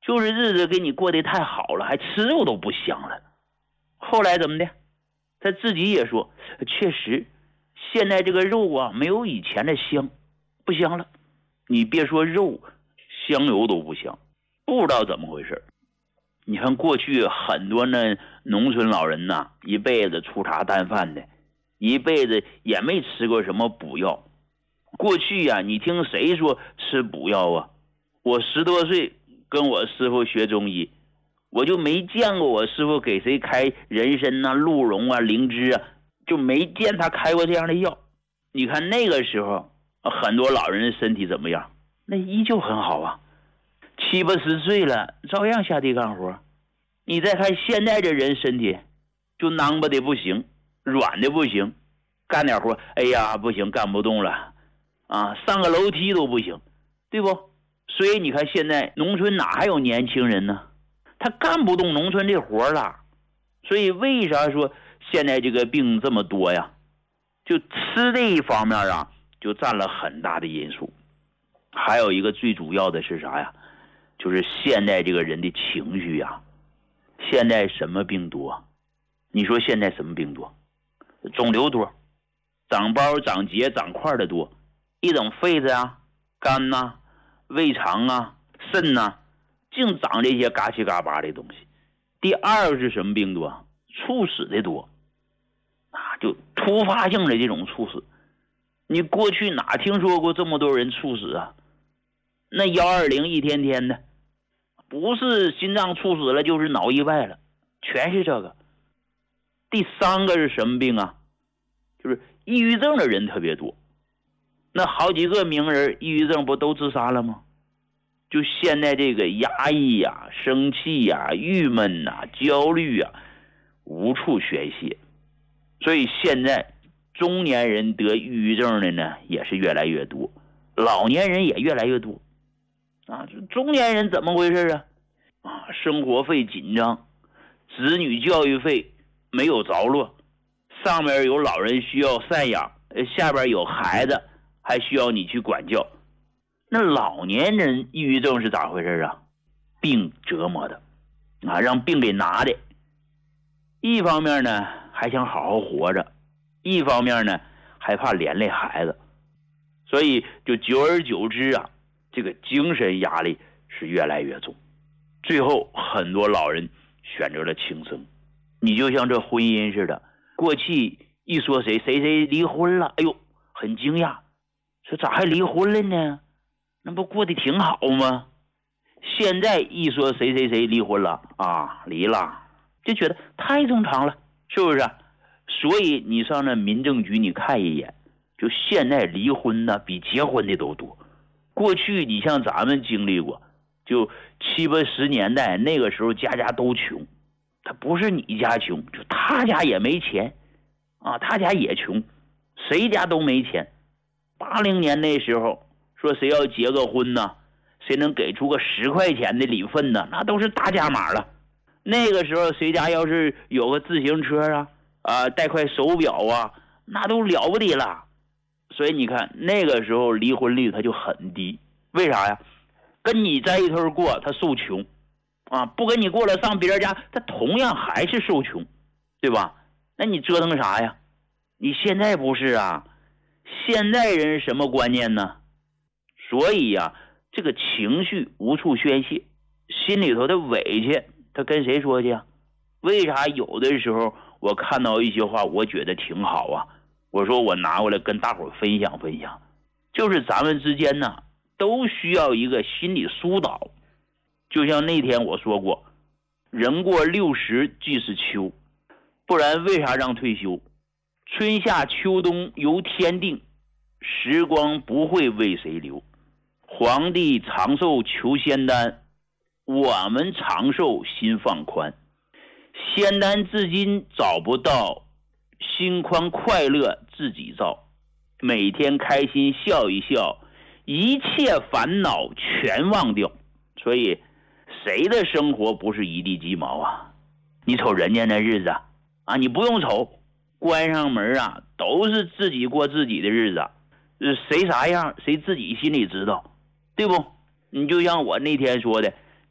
就是日子给你过得太好了，还吃肉都不香了。后来怎么的？他自己也说，确实，现在这个肉啊，没有以前的香，不香了。你别说肉，香油都不香，不知道怎么回事。你看过去很多呢农村老人呐，一辈子粗茶淡饭的，一辈子也没吃过什么补药。过去呀，你听谁说吃补药啊？我10多岁跟我师傅学中医，我就没见过我师傅给谁开人参啊、鹿茸啊、灵芝啊，就没见他开过这样的药。你看那个时候很多老人的身体怎么样？那依旧很好啊，70、80岁了照样下地干活。你再看现在这人身体就囊巴的不行，软的不行，干点活哎呀不行，干不动了啊，上个楼梯都不行，对不？所以你看现在农村哪还有年轻人呢？他干不动农村这活了。所以为啥说现在这个病这么多呀？就吃这一方面啊，就占了很大的因素。还有一个最主要的是啥呀？就是现在这个人的情绪呀。现在什么病多？你说现在什么病多？肿瘤多，长包、长结、长块的多。一整肺子啊、肝呐、胃肠啊、肾呐，净长这些嘎七嘎巴的东西。第二个是什么病多？猝死的多啊，就突发性的这种猝死。你过去哪听说过这么多人猝死啊？那120一天天的，不是心脏猝死了就是脑意外了，全是这个。第三个是什么病啊？就是抑郁症的人特别多。那好几个名人抑郁症不都自杀了吗？就现在这个压抑呀、生气呀、郁闷呐、焦虑呀，无处宣泄。所以现在中年人得抑郁症的呢也是越来越多，老年人也越来越多啊。中年人怎么回事啊？生活费紧张，子女教育费没有着落，上面有老人需要赡养，下边有孩子还需要你去管教。那老年人抑郁症是咋回事啊？病折磨的啊，让病给拿的。一方面呢还想好好活着，一方面呢还怕连累孩子，所以就久而久之啊，这个精神压力是越来越重。最后很多老人选择了轻生。你就像这婚姻似的，过去一说谁离婚了，哎呦很惊讶，说咋还离婚了呢？那不过得挺好吗？现在一说谁离婚了啊，离了，就觉得太正常了，是不是？所以你上那民政局你看一眼，就现在离婚呢比结婚的都多。过去你像咱们经历过，就70、80年代那个时候家家都穷，他不是你家穷，就他家也没钱啊，他家也穷，谁家都没钱。80年那时候说谁要结个婚呢，谁能给出个10块钱的礼份呢，那都是大价码了。那个时候谁家要是有个自行车带块手表啊，那都了不得了。所以你看那个时候离婚率它就很低。为啥呀？跟你在一头过他受穷啊，不跟你过了上别人家他同样还是受穷，对吧？那你折腾啥呀？你现在不是啊，现在人什么观念呢？所以呀，这个情绪无处宣泄，心里头的委屈他跟谁说去啊？为啥有的时候我看到一些话我觉得挺好啊，我说我拿过来跟大伙分享分享。就是咱们之间呢都需要一个心理疏导。就像那天我说过，人过60即是秋，不然为啥让退休？春夏秋冬由天定，时光不会为谁留。皇帝长寿求仙丹，我们长寿心放宽。仙丹至今找不到，心宽快乐自己造。每天开心笑一笑，一切烦恼全忘掉。所以谁的生活不是一地鸡毛啊？你瞅人家那日子啊，你不用瞅，关上门啊都是自己过自己的日子，谁啥样谁自己心里知道，对不？你就像我那天说的，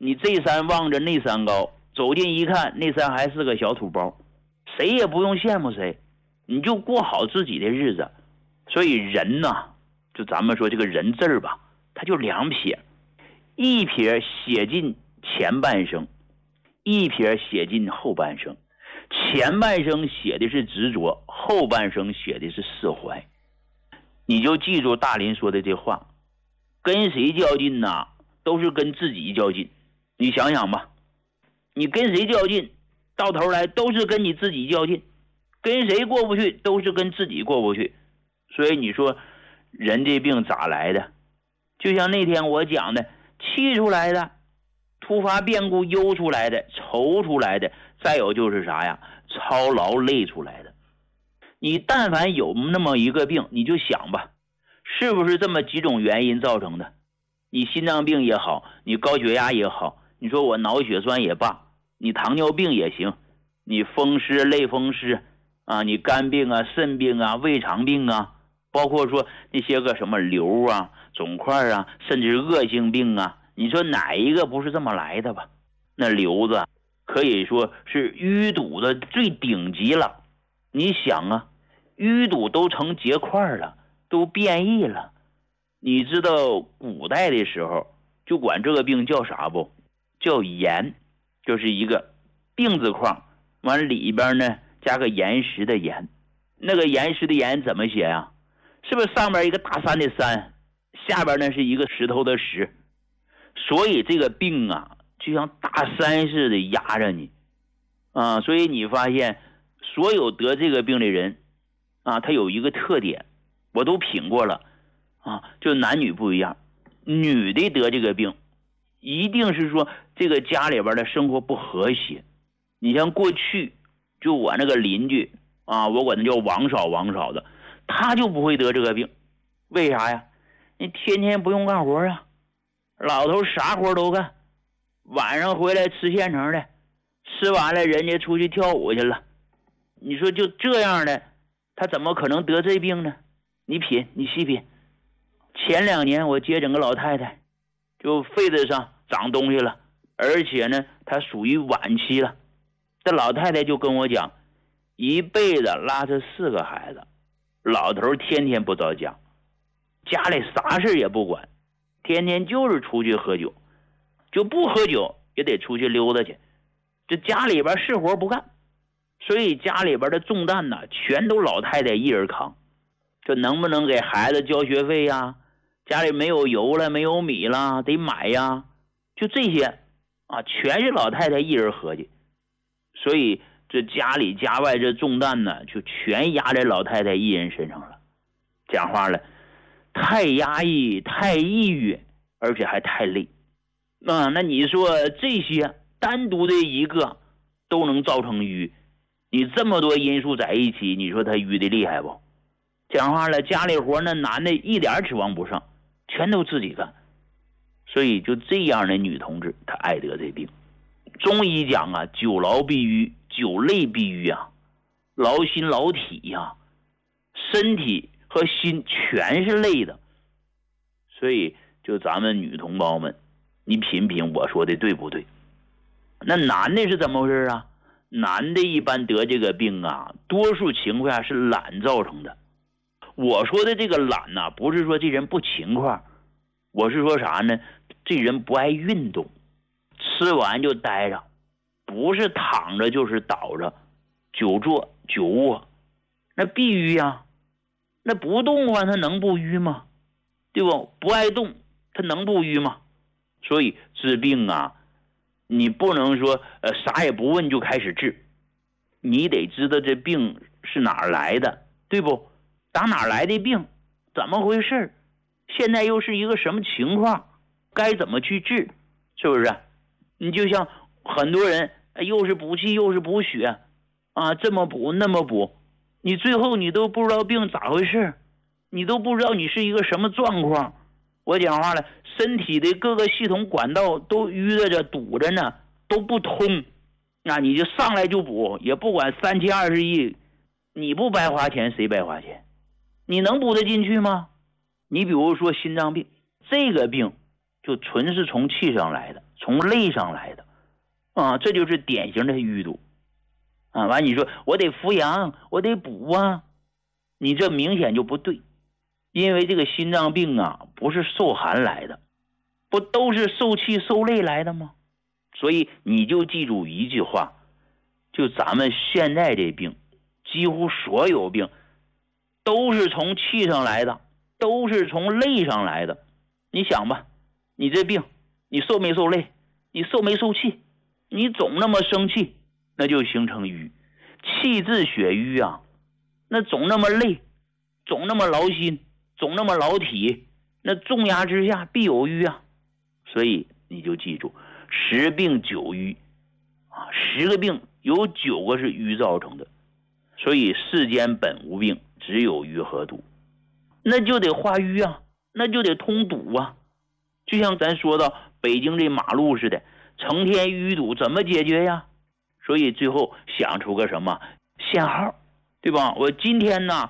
你这山望着那山高，走近一看，那山还是个小土包，谁也不用羡慕谁，你就过好自己的日子。所以人呢，就咱们说这个人字儿吧，它就两撇，一撇写进前半生，一撇写进后半生。前半生写的是执着，后半生写的是释怀。你就记住大林说的这话，跟谁较劲呢？都是跟自己较劲。你想想吧，你跟谁较劲，到头来都是跟你自己较劲，跟谁过不去都是跟自己过不去。所以你说人这病咋来的？就像那天我讲的，气出来的，突发变故忧出来的，愁出来的，再有就是啥呀？操劳累出来的。你但凡有那么一个病，你就想吧，是不是这么几种原因造成的？你心脏病也好，你高血压也好，你说我脑血栓也罢，你糖尿病也行，你风湿类风湿啊，你肝病啊、肾病啊、胃肠病啊，包括说那些个什么瘤啊、肿块啊，甚至恶性病啊，你说哪一个不是这么来的吧？那瘤子可以说是淤堵的最顶级了。你想啊，淤堵都成结块了，都变异了。你知道古代的时候就管这个病叫啥不？叫岩，就是一个病字框，完里边呢加个岩石的岩。那个岩石的岩怎么写呀？是不是上边一个大山的山，下边呢是一个石头的石？所以这个病啊，就像大山似的压着你啊。所以你发现所有得这个病的人啊，他有一个特点，我都品过了啊，就男女不一样。女的得这个病，一定是说这个家里边的生活不和谐。你像过去就我那个邻居啊，我管他叫王嫂的，他就不会得这个病。为啥呀？你天天不用干活啊，老头啥活都干，晚上回来吃现成的，吃完了人家出去跳舞去了。你说就这样的，他怎么可能得这病呢？你品，你细品。前2年我接诊个老太太，就肺子上长东西了，而且呢她属于晚期了。这老太太就跟我讲，一辈子拉着4个孩子，老头天天不着家，家里啥事也不管，天天就是出去喝酒，就不喝酒也得出去溜达去，这家里边是活不干。所以家里边的重担呢，全都老太太一人扛。这能不能给孩子交学费呀？家里没有油了，没有米了，得买呀。就这些啊，全是老太太一人合计。所以这家里家外这重担呢，就全压在老太太一人身上了。讲话了，太压抑，太抑郁，而且还太累。那你说这些单独的一个都能造成淤，你这么多因素在一起，你说他淤的厉害不？讲话了，家里活那男的一点指望不上，全都自己干。所以就这样的女同志，她爱得这病。中医讲啊，久劳必瘀，久累必瘀啊，劳心劳体呀，身体和心全是累的。所以就咱们女同胞们，你品品我说的对不对？那男的是怎么回事啊？男的一般得这个病啊，多数情况下是懒造成的。我说的这个懒呢，不是说这人不勤快，我是说啥呢？这人不爱运动，吃完就待着，不是躺着就是倒着，久坐久卧，那必须呀。那不动的话，他能不瘀吗？对不？不爱动，他能不瘀吗？所以治病啊，你不能说啥也不问就开始治，你得知道这病是哪儿来的，对不？打哪儿来的病，怎么回事，现在又是一个什么情况，该怎么去治，是不是？你就像很多人又是补气又是补血啊，这么补那么补，你最后你都不知道病咋回事，你都不知道你是一个什么状况。我讲话了，身体的各个系统管道都淤着堵着呢，都不通，那你就上来就补，也不管3000-20亿，你不白花钱谁白花钱？你能补得进去吗？你比如说心脏病，这个病就纯是从气上来的， 从累上来的啊，这就是典型的淤堵啊。完你说我得扶阳，我得补啊，你这明显就不对，因为这个心脏病啊不是受寒来的，不都是受气受累来的吗？所以你就记住一句话，就咱们现在这病，几乎所有病都是从气上来的，都是从累上来的。你想吧，你这病你受没受累，你受没受气，你总那么生气，那就形成瘀，气滞血瘀啊，那总那么累，总那么劳心，总那么劳体，那重压之下必有瘀啊。所以你就记住10病9瘀啊，10个病有9个是瘀造成的。所以世间本无病，只有瘀和堵，那就得化瘀啊，那就得通堵啊。就像咱说到北京这马路似的，成天淤堵，怎么解决呀？所以最后想出个什么限号，对吧？我今天呢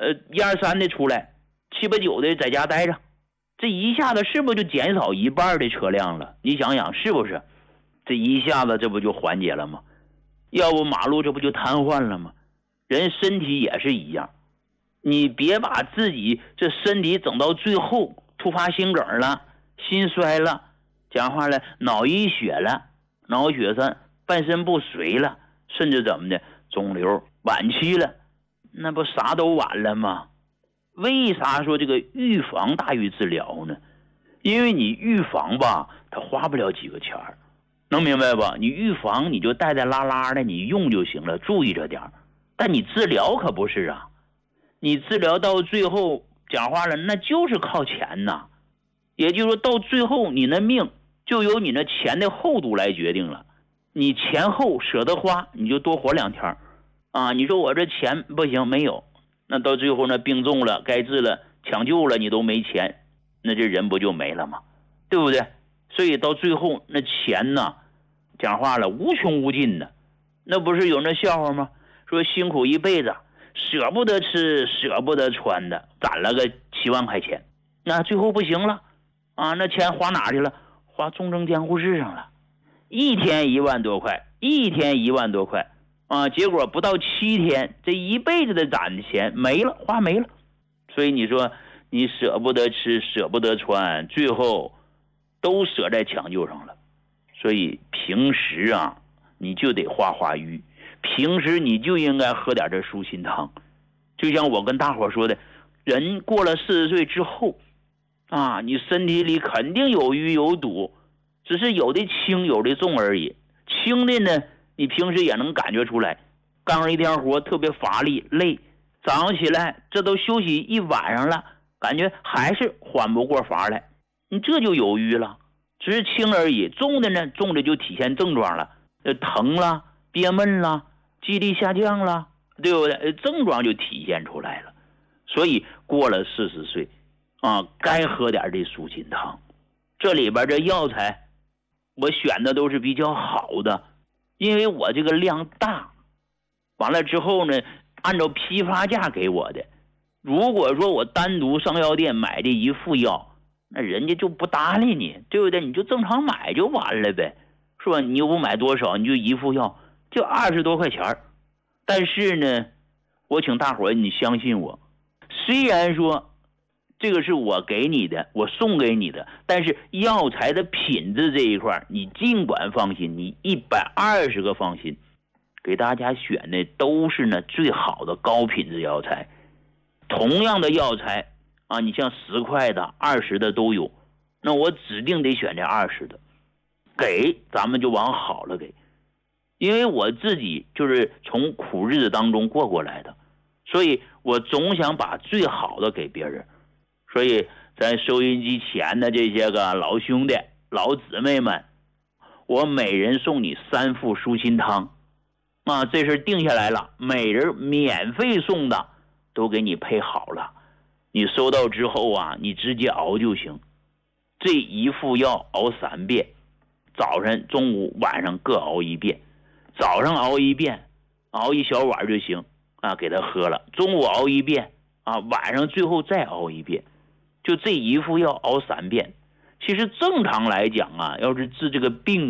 1、2、3的出来，7、8、9的在家待着，这一下子是不是就减少1半的车辆了？你想想是不是？这一下子这不就缓解了吗？要不马路这不就瘫痪了吗？人身体也是一样，你别把自己这身体整到最后突发心梗了，心衰了，讲话了脑溢血了，脑血栓，半身不遂了，甚至怎么的肿瘤晚期了，那不啥都晚了吗？为啥说这个预防大于治疗呢？因为你预防吧，它花不了几个钱儿，能明白吧？你预防你就带带拉拉的，你用就行了，注意着点儿。但你治疗可不是啊，你治疗到最后讲话了，那就是靠钱呐。也就是说到最后你的命就由你那钱的厚度来决定了。你钱厚舍得花，你就多活2天啊。你说我这钱不行没有，那到最后那病重了该治了抢救了你都没钱，那这人不就没了吗？对不对？所以到最后那钱呢，讲话了无穷无尽的。那不是有那笑话吗？说辛苦一辈子舍不得吃舍不得穿的，攒了个7万块钱，那最后不行了啊，那钱花哪去了？花重症监护室上了，一天1万多块，一天1万多块啊，结果不到7天，这一辈子的攒的钱没了，花没了。所以你说你舍不得吃舍不得穿，最后都舍在抢救上了。所以平时啊你就得化瘀，平时你就应该喝点这舒心汤。就像我跟大伙说的，人过了40岁之后啊，你身体里肯定有瘀有堵，只是有的轻有的重而已。轻的呢你平时也能感觉出来，干完一天活特别乏力累，早上起来这都休息一晚上了，感觉还是缓不过乏来，你这就有瘀了，只是轻而已。重的呢，重的就体现症状了，疼了憋闷了记忆力下降了，对不对？症状就体现出来了。所以过了40岁啊，该喝点这舒心汤。这里边这药材我选的都是比较好的，因为我这个量大，完了之后呢按照批发价给我的。如果说我单独上药店买这一副药，那人家就不搭理你，对不对？你就正常买就完了呗，是吧？你又不买多少，你就一副药就20多块钱。但是呢我请大伙你相信我，虽然说这个是我给你的，我送给你的，但是药材的品质这一块你尽管放心，你120个放心，给大家选的都是呢最好的高品质药材。同样的药材啊，你像10块的20的都有，那我指定得选这20的给，咱们就往好了给。因为我自己就是从苦日子当中过来的，所以我总想把最好的给别人。所以咱收音机前的这些个老兄弟老姊妹们，我每人送你3副舒心汤啊，这事定下来了，每人免费送的，都给你配好了。你收到之后啊，你直接熬就行。这一副药熬3遍，早上中午晚上各熬1遍。早上熬1遍，熬1小碗就行啊，给他喝了。中午熬1遍啊，晚上最后再熬1遍。就这一副药熬3遍， 其实正常来讲啊，要是治这个病